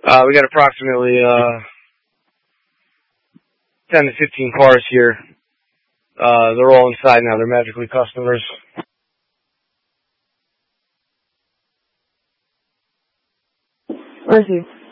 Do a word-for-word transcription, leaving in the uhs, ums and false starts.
Uh, we got approximately uh, ten to fifteen cars here. Uh, they're all inside now. They're Magically customers. Where is he?